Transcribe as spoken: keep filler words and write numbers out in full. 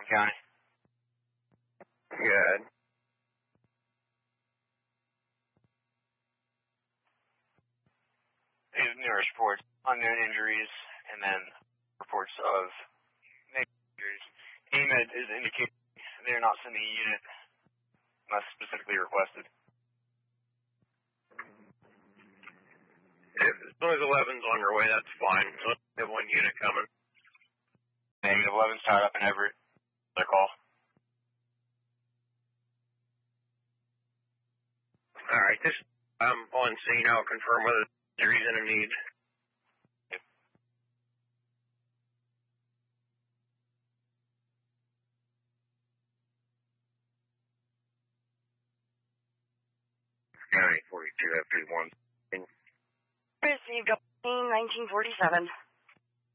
County. Good. These numerous reports, unknown injuries, and then reports of negative injuries. A M E D is indicating they are not sending a unit unless specifically requested. If as long as eleven's on their way, that's fine. So we have one unit coming. Negative eleven's tied up in Everett. Their call. All right, this I'm on scene. I'll confirm whether there is a need. County forty-two F three one. Received nineteen forty-seven.